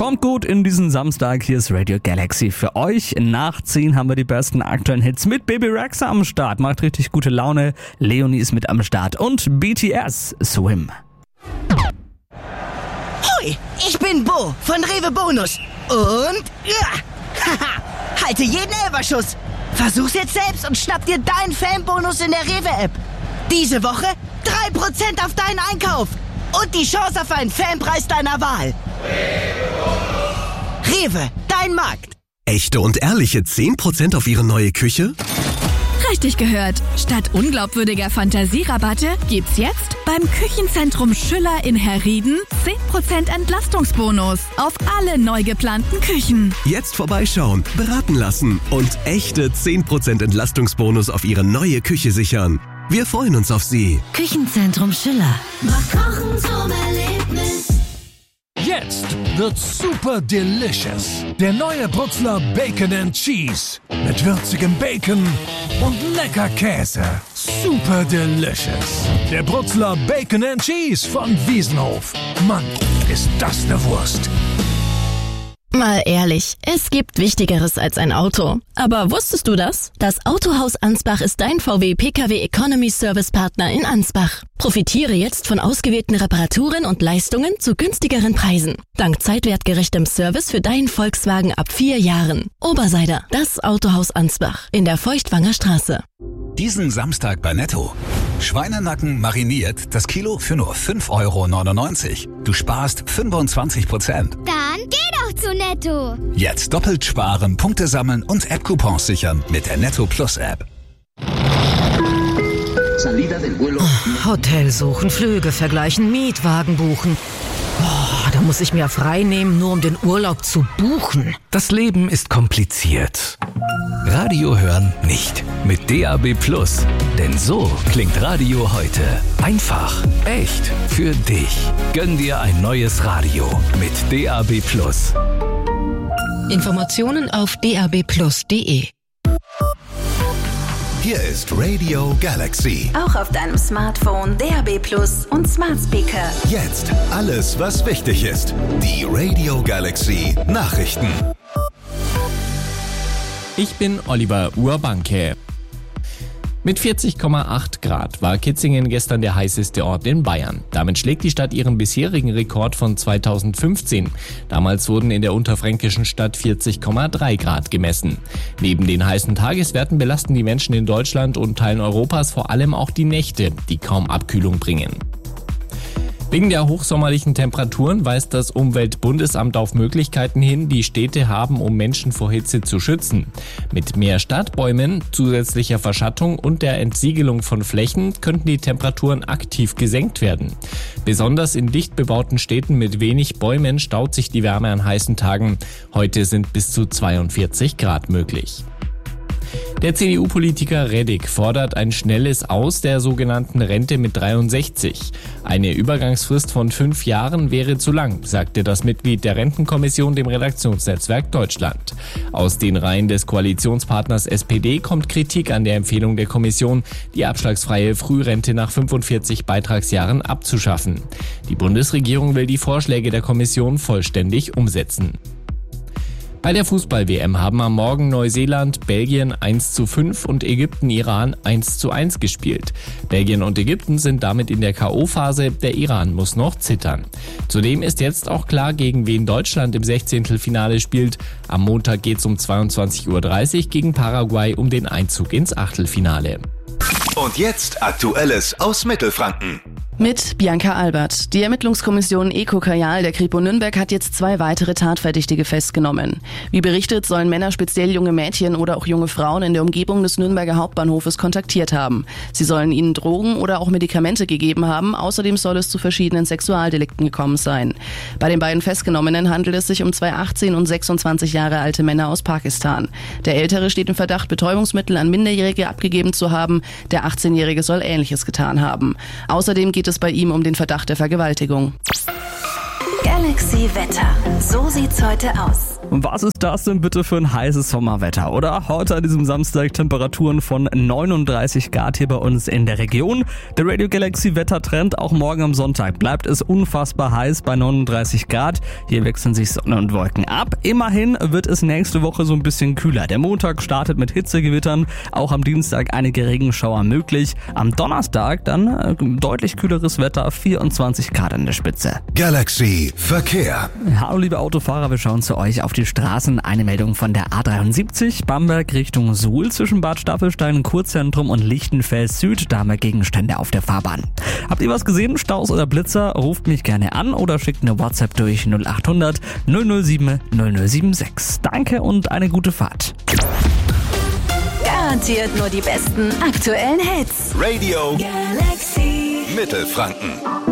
Kommt gut in diesen Samstag, hier ist Radio Galaxy für euch. Nach 10 haben wir die besten aktuellen Hits mit Baby Rexha am Start. Macht richtig gute Laune. Leonie ist mit am Start und BTS Swim. Hoi, ich bin Bo von Rewe Bonus. Und haha, halte jeden Elferschuss. Versuch's jetzt selbst und schnapp dir deinen Fanbonus in der Rewe-App. Diese Woche 3% auf deinen Einkauf. Und die Chance auf einen Fanpreis deiner Wahl. Rewe, dein Markt. Echte und ehrliche 10% auf Ihre neue Küche? Richtig gehört. Statt unglaubwürdiger Fantasierabatte gibt's jetzt beim Küchenzentrum Schüller in Herrieden 10% Entlastungsbonus auf alle neu geplanten Küchen. Jetzt vorbeischauen, beraten lassen und echte 10% Entlastungsbonus auf Ihre neue Küche sichern. Wir freuen uns auf Sie. Küchenzentrum Schüller. Macht Kochen zum Erlebnis. Jetzt wird's super delicious. Der neue Brutzler Bacon and Cheese. Mit würzigem Bacon und lecker Käse. Super delicious. Der Brutzler Bacon and Cheese von Wiesenhof. Mann, ist das eine Wurst. Mal ehrlich, es gibt Wichtigeres als ein Auto. Aber wusstest du das? Das Autohaus Ansbach ist dein VW Pkw Economy Service Partner in Ansbach. Profitiere jetzt von ausgewählten Reparaturen und Leistungen zu günstigeren Preisen. Dank zeitwertgerechtem Service für deinen Volkswagen ab 4 Jahren. Oberseider, das Autohaus Ansbach in der Feuchtwanger Straße. Diesen Samstag bei Netto. Schweinenacken mariniert, das Kilo für nur 5,99 €. Du sparst 25%. Dann geh doch zu Netto. Jetzt doppelt sparen, Punkte sammeln und App-Coupons sichern mit der Netto Plus App. Hotel suchen, Flüge vergleichen, Mietwagen buchen. Da muss ich mir frei nehmen, nur um den Urlaub zu buchen. Das Leben ist kompliziert. Radio hören nicht. Mit DAB+. Denn so klingt Radio heute. Einfach, echt, für dich. Gönn dir ein neues Radio mit DAB+. Informationen auf dabplus.de. Hier ist Radio Galaxy. Auch auf deinem Smartphone, DAB+ und Smart Speaker. Jetzt alles, was wichtig ist. Die Radio Galaxy Nachrichten. Ich bin Oliver Urbanke. Mit 40,8 Grad war Kitzingen gestern der heißeste Ort in Bayern. Damit schlägt die Stadt ihren bisherigen Rekord von 2015. Damals wurden in der unterfränkischen Stadt 40,3 Grad gemessen. Neben den heißen Tageswerten belasten die Menschen in Deutschland und Teilen Europas vor allem auch die Nächte, die kaum Abkühlung bringen. Wegen der hochsommerlichen Temperaturen weist das Umweltbundesamt auf Möglichkeiten hin, die Städte haben, um Menschen vor Hitze zu schützen. Mit mehr Stadtbäumen, zusätzlicher Verschattung und der Entsiegelung von Flächen könnten die Temperaturen aktiv gesenkt werden. Besonders in dicht bebauten Städten mit wenig Bäumen staut sich die Wärme an heißen Tagen. Heute sind bis zu 42 Grad möglich. Der CDU-Politiker Reddick fordert ein schnelles Aus der sogenannten Rente mit 63. Eine Übergangsfrist von 5 Jahren wäre zu lang, sagte das Mitglied der Rentenkommission dem Redaktionsnetzwerk Deutschland. Aus den Reihen des Koalitionspartners SPD kommt Kritik an der Empfehlung der Kommission, die abschlagsfreie Frührente nach 45 Beitragsjahren abzuschaffen. Die Bundesregierung will die Vorschläge der Kommission vollständig umsetzen. Bei der Fußball-WM haben am Morgen Neuseeland, Belgien 1:5 und Ägypten, Iran 1:1 gespielt. Belgien und Ägypten sind damit in der K.O.-Phase, der Iran muss noch zittern. Zudem ist jetzt auch klar, gegen wen Deutschland im 16. Finale spielt. Am Montag geht's um 22:30 Uhr gegen Paraguay um den Einzug ins Achtelfinale. Und jetzt Aktuelles aus Mittelfranken. Mit Bianca Albert. Die Ermittlungskommission Eko-Kajal der Kripo Nürnberg hat jetzt 2 weitere Tatverdächtige festgenommen. Wie berichtet, sollen Männer speziell junge Mädchen oder auch junge Frauen in der Umgebung des Nürnberger Hauptbahnhofes kontaktiert haben. Sie sollen ihnen Drogen oder auch Medikamente gegeben haben. Außerdem soll es zu verschiedenen Sexualdelikten gekommen sein. Bei den beiden Festgenommenen handelt es sich um 2 18 und 26 Jahre alte Männer aus Pakistan. Der Ältere steht im Verdacht, Betäubungsmittel an Minderjährige abgegeben zu haben. Der 18-Jährige soll Ähnliches getan haben. Außerdem geht es bei ihm um den Verdacht der Vergewaltigung. Galaxy Wetter. So sieht's heute aus. Und was ist das denn bitte für ein heißes Sommerwetter, oder? Heute an diesem Samstag Temperaturen von 39 Grad hier bei uns in der Region. Der Radio Galaxy Wettertrend, auch morgen am Sonntag bleibt es unfassbar heiß bei 39 Grad. Hier wechseln sich Sonne und Wolken ab. Immerhin wird es nächste Woche so ein bisschen kühler. Der Montag startet mit Hitzegewittern, auch am Dienstag einige Regenschauer möglich. Am Donnerstag dann deutlich kühleres Wetter, 24 Grad an der Spitze. Galaxy Verkehr. Hallo liebe Autofahrer, wir schauen zu euch auf die Straßen. Eine Meldung von der A73, Bamberg Richtung Suhl zwischen Bad Staffelstein, Kurzentrum und Lichtenfels Süd. Da haben wir Gegenstände auf der Fahrbahn. Habt ihr was gesehen? Staus oder Blitzer? Ruft mich gerne an oder schickt eine WhatsApp durch 0800 007 0076. Danke und eine gute Fahrt. Garantiert nur die besten aktuellen Hits. Radio Galaxy Mittelfranken.